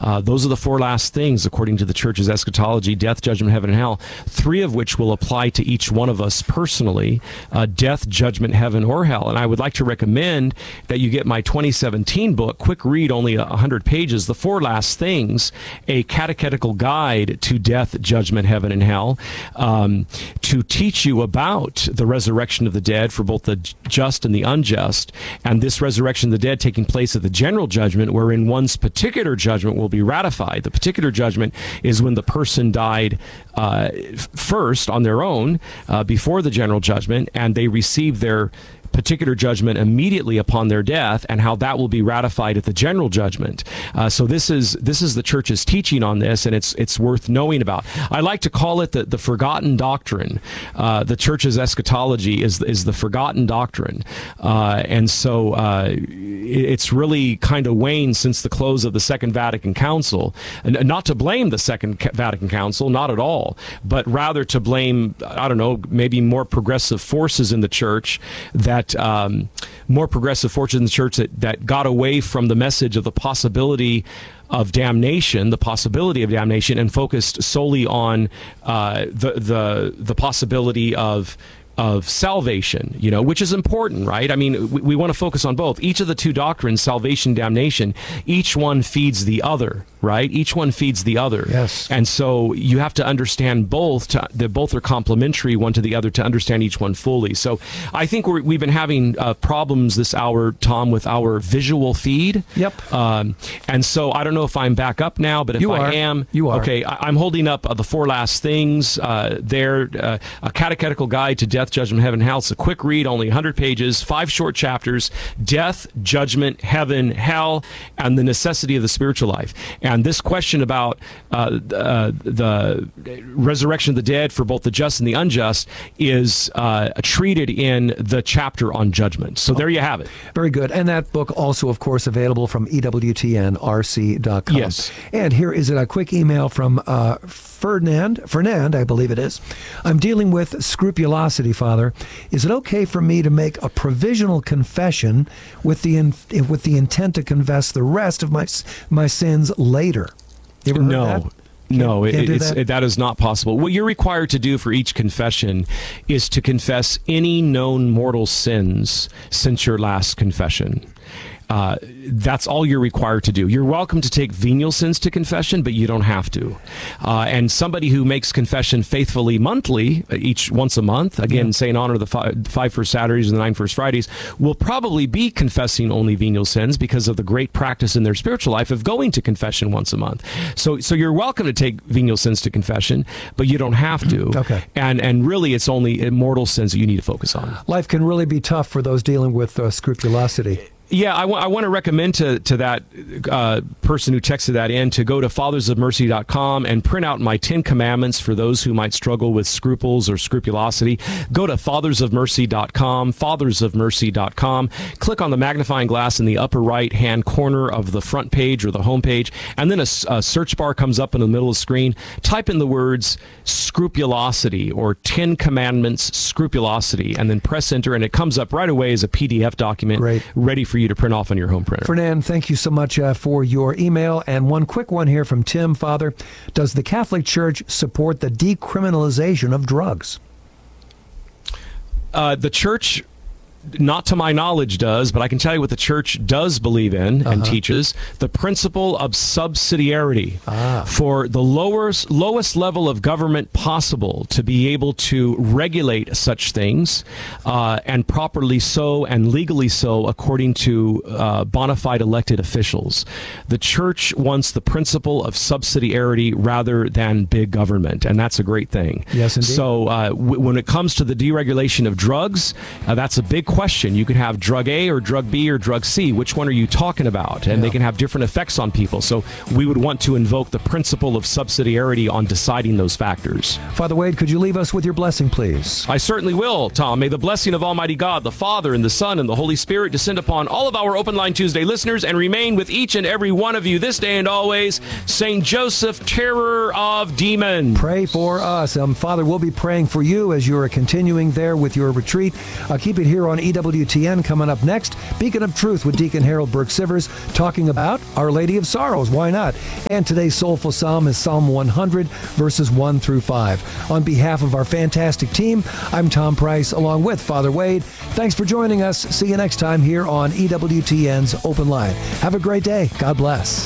Those are the four last things, according to the church's eschatology: death, judgment, heaven, and hell. Three of which will apply to each one of us personally: death, judgment, heaven, or hell. And I would like to recommend that you get my 2017 book, quick read, only 100 pages, The Four Last Things, a catechetical guide to death, judgment, heaven, and hell, to teach you about the resurrection of the dead for both the just and the unjust, and this resurrection of the dead taking place at the general judgment, wherein one's particular judgment will be ratified. The particular judgment is when the person died first on their own before the general judgment, and they receive their particular judgment immediately upon their death, and how that will be ratified at the general judgment. So this is the church's teaching on this, and it's worth knowing about. I like to call it the forgotten doctrine. The church's eschatology is the forgotten doctrine, and so it's really kind of waned since the close of the Second Vatican Council. And not to blame the Second Vatican Council, not at all, but rather to blame, I don't know, maybe more progressive forces in the church that got away from the message of the possibility of damnation, and focused solely on the possibility of salvation, which is important, right? I mean, we want to focus on both. Each of the two doctrines, salvation, damnation, each one feeds the other, right? Each one feeds the other. Yes. And so you have to understand both, that both are complementary one to the other, to understand each one fully. So I think we've been having problems this hour, Tom, with our visual feed. Yep. And so I don't know if I'm back up now, but if I am, you are. Okay, I'm holding up The Four Last Things there, a catechetical guide to death, judgment, heaven, hell. It's a quick read, only 100 pages, 5 short chapters: death, judgment, heaven, hell, and the necessity of the spiritual life. And this question about the resurrection of the dead for both the just and the unjust is treated in the chapter on judgment. So there you have it. Very good. And that book also, of course, available from EWTNRC.com. Yes. And here is a quick email from Fernand, I believe it is. I'm dealing with scrupulosity, Father. Is it okay for me to make a provisional confession with the intent to confess the rest of my sins later? You ever heard that? No, that is not possible. What you're required to do for each confession is to confess any known mortal sins since your last confession. That's all you're required to do. You're welcome to take venial sins to confession, but you don't have to. And somebody who makes confession faithfully monthly, once a month, again, say in honor of the 5 first Saturdays and the 9 first Fridays, will probably be confessing only venial sins because of the great practice in their spiritual life of going to confession once a month. So you're welcome to take venial sins to confession, but you don't have to. Okay. And really, it's only mortal sins that you need to focus on. Life can really be tough for those dealing with scrupulosity. Yeah, I want to recommend to that person who texted that in to go to fathersofmercy.com and print out my 10 commandments for those who might struggle with scruples or scrupulosity. Go to fathersofmercy.com, click on the magnifying glass in the upper right-hand corner of the front page or the home page, and then a search bar comes up in the middle of the screen. Type in the words scrupulosity or 10 commandments scrupulosity, and then press enter, and it comes up right away as a PDF document. Great. Ready for you to print off on your home printer. Fernand, thank you so much for your email. And one quick one here from Tim. Father, does the Catholic Church support the decriminalization of drugs? The church, not to my knowledge, does, but I can tell you what the church does believe in and teaches: the principle of subsidiarity for the lowest level of government possible to be able to regulate such things, and properly so and legally so according to bona fide elected officials. The church wants the principle of subsidiarity rather than big government, and that's a great thing. Yes, indeed. So when it comes to the deregulation of drugs, that's a big question. You could have drug A or drug B or drug C. Which one are you talking about? And they can have different effects on people. So we would want to invoke the principle of subsidiarity on deciding those factors. Father Wade, could you leave us with your blessing, please? I certainly will, Tom. May the blessing of Almighty God, the Father, and the Son, and the Holy Spirit descend upon all of our Open Line Tuesday listeners and remain with each and every one of you this day and always. Saint Joseph, terror of demons. Pray for us. Father, we'll be praying for you as you're continuing there with your retreat. Keep it here on EWTN coming up next. Beacon of Truth with Deacon Harold Burke-Sivers talking about Our Lady of Sorrows. Why not? And today's soulful psalm is Psalm 100, verses 1 through 5. On behalf of our fantastic team, I'm Tom Price along with Father Wade. Thanks for joining us. See you next time here on EWTN's Open Line. Have a great day. God bless.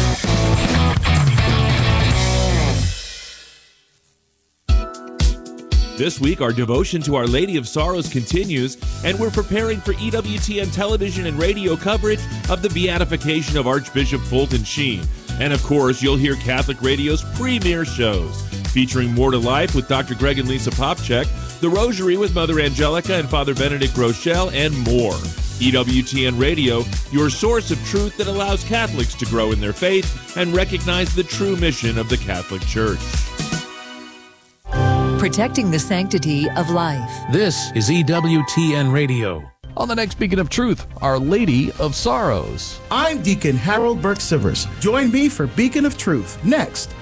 This week, our devotion to Our Lady of Sorrows continues, and we're preparing for EWTN television and radio coverage of the beatification of Archbishop Fulton Sheen. And of course, you'll hear Catholic Radio's premier shows, featuring More to Life with Dr. Greg and Lisa Popchak, The Rosary with Mother Angelica and Father Benedict Rochelle, and more. EWTN Radio, your source of truth that allows Catholics to grow in their faith and recognize the true mission of the Catholic Church. Protecting the sanctity of life. This is EWTN Radio. On the next Beacon of Truth, Our Lady of Sorrows. I'm Deacon Harold Burke-Sivers. Join me for Beacon of Truth next.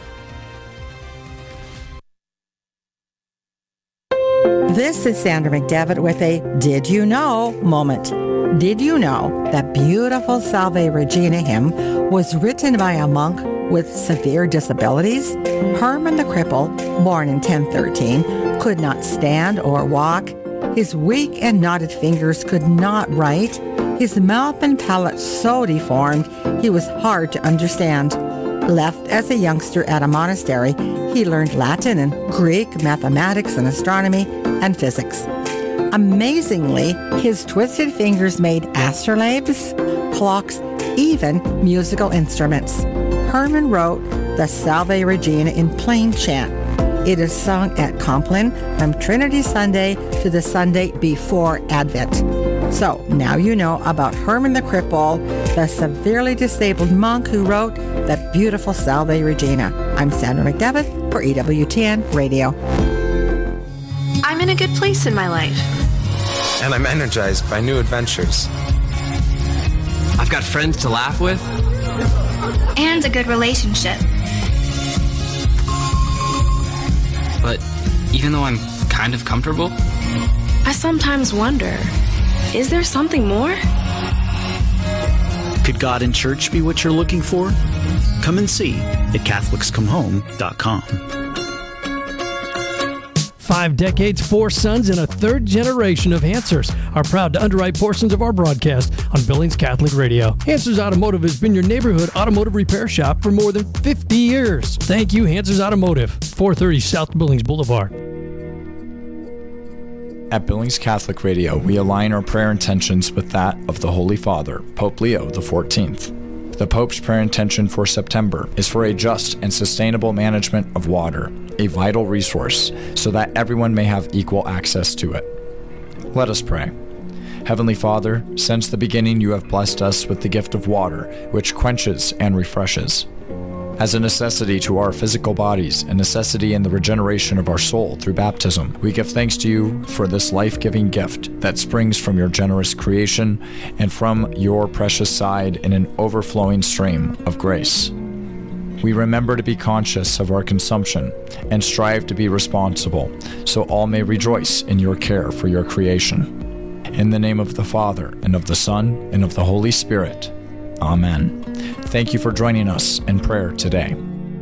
This is Sandra McDevitt with a Did You Know moment. Did you know that beautiful Salve Regina hymn was written by a monk with severe disabilities? Herman the Cripple, born in 1013, could not stand or walk. His weak and knotted fingers could not write. His mouth and palate so deformed, he was hard to understand. Left as a youngster at a monastery, he learned Latin and Greek, mathematics and astronomy, and physics. Amazingly, his twisted fingers made astrolabes, clocks, even musical instruments. Herman wrote the Salve Regina in plain chant. It is sung at Compline from Trinity Sunday to the Sunday before Advent. So now you know about Herman the Cripple, the severely disabled monk who wrote the beautiful Salve Regina. I'm Sandra McDevitt for EWTN Radio. I'm in a good place in my life. And I'm energized by new adventures. I've got friends to laugh with. And a good relationship. But even though I'm kind of comfortable, I sometimes wonder, is there something more? Could God and church be what you're looking for? Come and see at CatholicsComeHome.com. 5 decades, 4 sons, and a third generation of Hansers are proud to underwrite portions of our broadcast on Billings Catholic Radio. Hansers Automotive has been your neighborhood automotive repair shop for more than 50 years. Thank you, Hansers Automotive, 430 South Billings Boulevard. At Billings Catholic Radio, we align our prayer intentions with that of the Holy Father, Pope Leo XIV. The Pope's prayer intention for September is for a just and sustainable management of water, a vital resource, so that everyone may have equal access to it. Let us pray. Heavenly Father, since the beginning you have blessed us with the gift of water, which quenches and refreshes. As a necessity to our physical bodies, a necessity in the regeneration of our soul through baptism, we give thanks to you for this life-giving gift that springs from your generous creation and from your precious side in an overflowing stream of grace. We remember to be conscious of our consumption and strive to be responsible, so all may rejoice in your care for your creation. In the name of the Father, and of the Son, and of the Holy Spirit. Amen. Thank you for joining us in prayer today.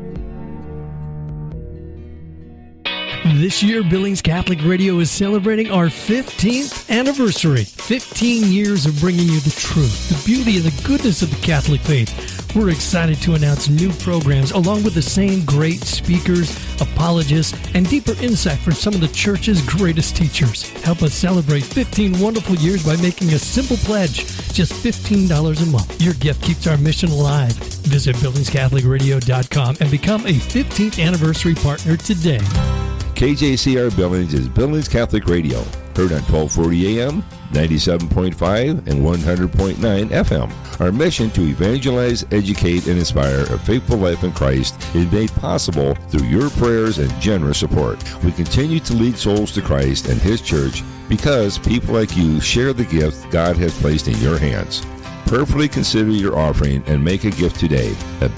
This year, Billings Catholic Radio is celebrating our 15th anniversary. 15 years of bringing you the truth, the beauty, and the goodness of the Catholic faith. We're excited to announce new programs along with the same great speakers, apologists, and deeper insight from some of the Church's greatest teachers. Help us celebrate 15 wonderful years by making a simple pledge, just $15 a month. Your gift keeps our mission alive. Visit BillingsCatholicRadio.com and become a 15th anniversary partner today. KJCR Billings is Billings Catholic Radio, heard on 1240 AM, 97.5, and 100.9 FM. Our mission to evangelize, educate, and inspire a faithful life in Christ is made possible through your prayers and generous support. We continue to lead souls to Christ and His church because people like you share the gift God has placed in your hands. Prayerfully consider your offering and make a gift today at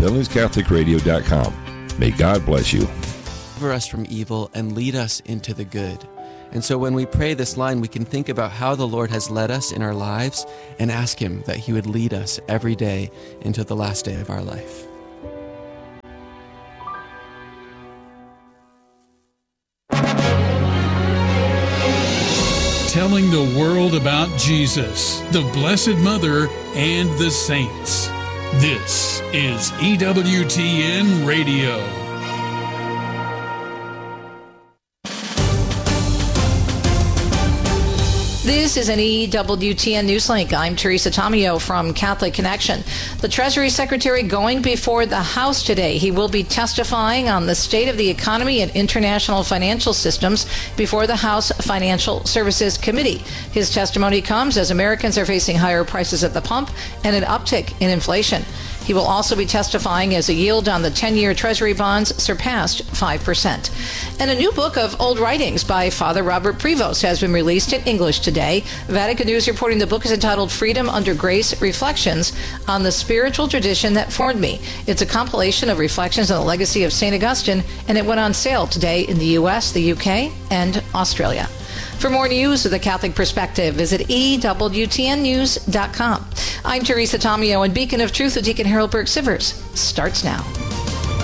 BillingsCatholicRadio.com. May God bless you. Deliver us from evil and lead us into the good. And so when we pray this line, we can think about how the Lord has led us in our lives and ask Him that He would lead us every day into the last day of our life. Telling the world about Jesus, the Blessed Mother, and the saints. This is EWTN Radio. This is an EWTN Newslink. I'm Teresa Tomeo from Catholic Connection. The Treasury Secretary going before the House today. He will be testifying on the state of the economy and international financial systems before the House Financial Services Committee. His testimony comes as Americans are facing higher prices at the pump and an uptick in inflation. He will also be testifying as a yield on the 10-year Treasury bonds surpassed 5%. And a new book of old writings by Father Robert Prevost has been released in English today. Vatican News reporting the book is entitled Freedom Under Grace, Reflections on the Spiritual Tradition That Formed Me. It's a compilation of reflections on the legacy of St. Augustine, and it went on sale today in the U.S., the UK, and Australia. For more news of the Catholic perspective, visit EWTNnews.com. I'm Teresa Tomeo, and Beacon of Truth with Deacon Harold Burke-Sivers starts now.